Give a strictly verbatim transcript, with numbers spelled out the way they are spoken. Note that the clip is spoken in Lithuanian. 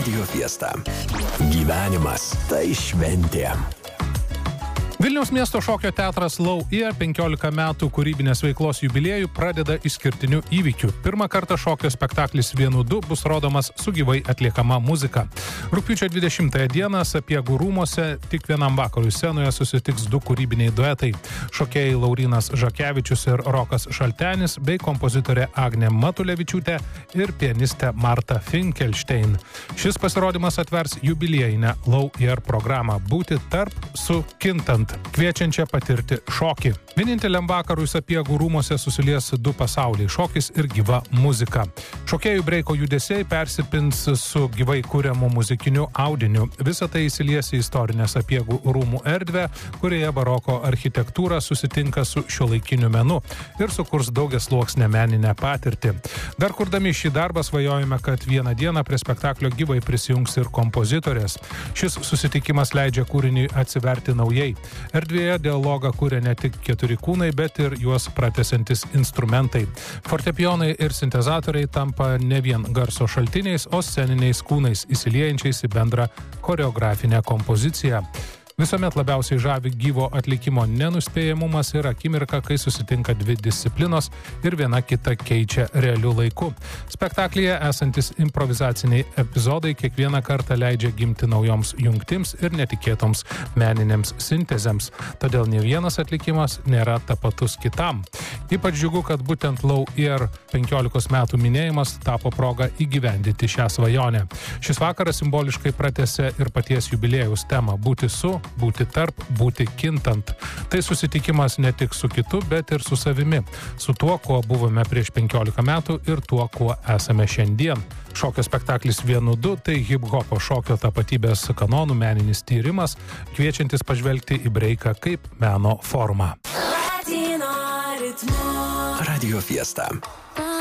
Radio Fiesta. Gyvenimas tai šventė. Vilniaus miesto šokio teatras Low Air penkiolika metų kūrybinės veiklos jubiliejų pradeda išskirtiniu įvykiu. Pirmą kartą šokio spektaklis vienu du bus rodomas su gyvai atliekama muzika. Rugpjūčio dvidešimtąją dieną Sapiegų rūmuose tik vienam vakarui scenoje susitiks du kūrybiniai duetai – šokėjai Laurynas Žakevičius ir Rokas Šaltenis bei kompozitorė Agnė Matulevičiūtė ir pianistė Marta Finkelstein. Šis pasirodymas atvers jubiliejinę Low Air programą būti tarp su kintant, kviečiančią patirti šokį. Vieninteliam vakarui Sapiegų rūmuose susilies du pasauliai – šokis ir gyva muzika. Šokėjų breiko judesiai persipins su gyvai kuriamu muzikiniu audiniu. Visa tai įsilies į istorinę Sapiegų rūmų erdvę, kurioje baroko architektūra susitinka su šiuolaikiniu menu ir sukurs daugiasluoksnę meninę patirtį. Dar kurdami šį darbą svajojame, kad vieną dieną prie spektaklio gyvai prisijungs ir kompozitorės. Šis susitikimas leidžia kūriniui atsiverti naujai. Erdvėje dialogą kuria ne tik keturi kūnai, bet ir juos pratęsiantis instrumentai. Fortepijonai ir sintezatoriai tampa ne vien garso šaltiniais, o sceniniais kūnais įsiliejančiais į bendrą choreografinę kompoziciją. Visuomet labiausiai žavi gyvo atlikimo nenuspėjamumas ir akimirka, kai susitinka dvi disciplinos ir viena kita keičia realiu laiku. Spektaklyje esantis improvizaciniai epizodai kiekvieną kartą leidžia gimti naujoms jungtims ir netikėtoms meninėms sintezėms. Todėl ne vienas atlikimas nėra tapatus kitam. Ypač džiugu, kad būtent Low Air penkiolikos metų minėjimas tapo proga įgyvendinti šią svajonę. Šis vakaras simboliškai pratęsia ir paties jubiliejaus temą – būti su, būti tarp, būti kintant. Tai susitikimas ne tik su kitu, bet ir su savimi. Su tuo, kuo buvome prieš penkiolika metų ir tuo, kuo esame šiandien. Šokio spektaklis vienu du tai hip-hopo šokio tapatybės kanonų meninis tyrimas, kviečiantis pažvelgti į breiką kaip meno formą. Radio Fiesta.